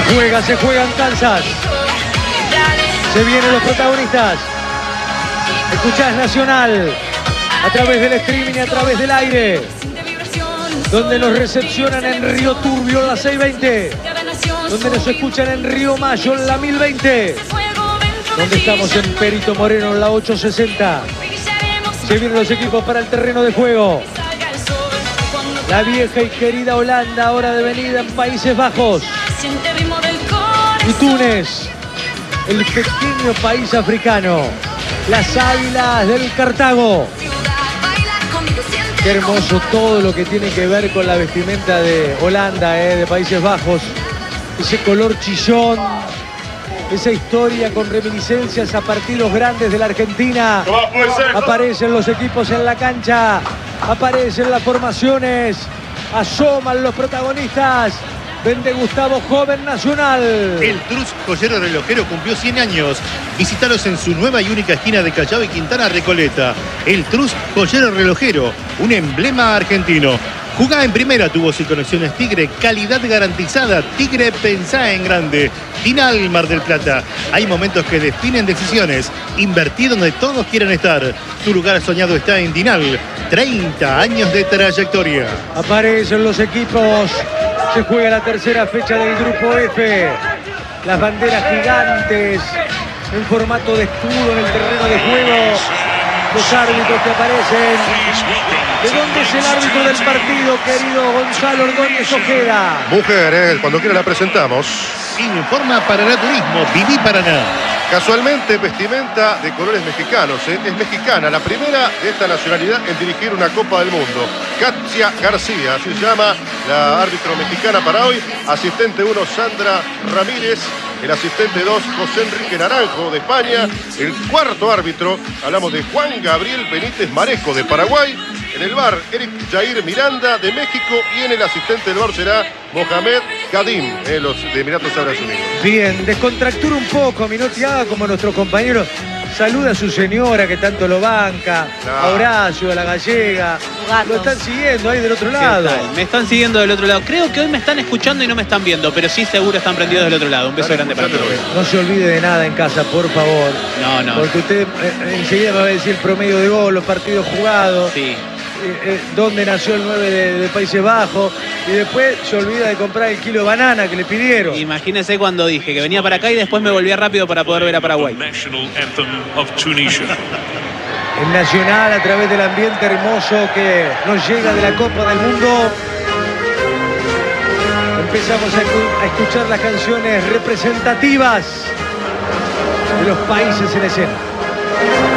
Se juega en Kansas. Se vienen los protagonistas. Escuchás Nacional a través del streaming y a través del aire, donde nos recepcionan en Río Turbio en la 620, donde nos escuchan en Río Mayo en la 1020, donde estamos en Perito Moreno en la 860. Se vienen los equipos para el terreno de juego. La vieja y querida Holanda, ahora devenida en Países Bajos. Y Túnez, el pequeño país africano. Las Águilas del Cartago. Qué hermoso todo lo que tiene que ver con la vestimenta de Holanda, de Países Bajos. Ese color chillón, esa historia con reminiscencias a partidos grandes de la Argentina. Aparecen los equipos en la cancha, aparecen las formaciones, asoman los protagonistas. Vende Gustavo, joven Nacional. El Trus Joyero Relojero cumplió 100 años. Visítalos en su nueva y única esquina de Callao y Quintana Recoleta. El Trus Joyero Relojero, un emblema argentino. Jugá en primera, tu voz y conexiones Tigre, calidad garantizada. Tigre, pensá en grande. Dinal Mar del Plata. Hay momentos que definen decisiones. Invertí donde todos quieren estar. Tu lugar soñado está en Dinal. 30 años de trayectoria. Aparecen los equipos. Se juega la tercera fecha del Grupo F. Las banderas gigantes en formato de escudo en el terreno de juego. Los árbitros que aparecen. ¿De dónde es el árbitro del partido, querido Gonzalo Ordóñez Ojeda? Mujer, cuando quiera la presentamos. Informa Paraná Turismo, Viví Paraná. Casualmente, vestimenta de colores mexicanos. Es mexicana, la primera de esta nacionalidad en dirigir una Copa del Mundo. Katia García, así se llama la árbitro mexicana para hoy. Asistente 1, Sandra Ramírez. El asistente 2, José Enrique Naranjo, de España. El cuarto árbitro, hablamos de Juan Gabriel Benítez Mareco, de Paraguay. En el VAR, Eric Jair Miranda, de México. Y en el asistente del VAR será Mohamed Kadim, los de Emiratos Árabes Unidos. Bien, descontractura un poco, Minotti, haga como nuestro compañero. Saluda a su señora que tanto lo banca, a Horacio, a la gallega. Lo están siguiendo ahí del otro lado. Me están siguiendo del otro lado. Creo que hoy me están escuchando y no me están viendo, pero sí seguro están prendidos del otro lado. Un beso grande para todos. No se olvide de nada en casa, por favor. No. Porque usted enseguida me va a decir el promedio de gol, los partidos jugados. Sí. Dónde nació el 9 de Países Bajos, y después se olvida de comprar el kilo de banana que le pidieron. Imagínese cuando dije que venía para acá y después me volvía rápido para poder ver a Paraguay. El Nacional, a través del ambiente hermoso que nos llega de la Copa del Mundo, empezamos a escuchar las canciones representativas de los países en escena.